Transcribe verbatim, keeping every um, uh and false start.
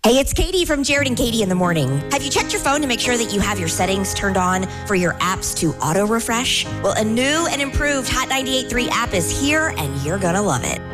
Hey, it's Katie from Jared and Katie in the Morning. Have you checked your phone to make sure that you have your settings turned on for your apps to auto refresh? Well, a new and improved Hot ninety-eight point three app is here, and you're going to love it.